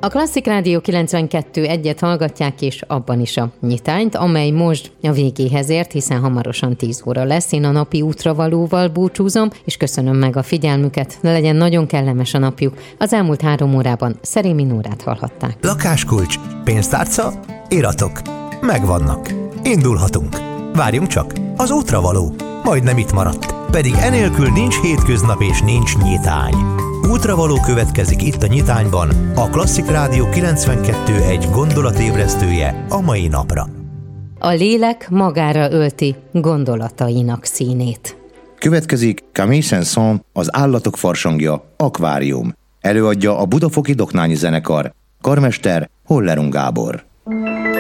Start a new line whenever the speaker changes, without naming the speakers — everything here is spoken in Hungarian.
A Klasszik Rádió 92.1-et hallgatják, és abban is a nyitányt, amely most a végéhez ért, hiszen hamarosan 10 óra lesz. Én a napi útravalóval búcsúzom, és köszönöm meg a figyelmüket. Legyen nagyon kellemes a napjuk. Az elmúlt 3 órában Szerémi Nórát hallhatták.
Lakáskulcs, pénztárca, iratok. Megvannak. Indulhatunk. Várjunk csak, az útravaló majdnem itt maradt. Pedig enélkül nincs hétköznap és nincs nyitány. Útravaló következik itt a nyitányban, a Klasszik Rádió 92.1 gondolatébresztője a mai napra.
A lélek magára ölti gondolatainak színét.
Következik Camille Saint-Saëns, az Állatok farsangja, Akvárium. Előadja a Budafoki Doknányi Zenekar, karmester Hollerung Gábor.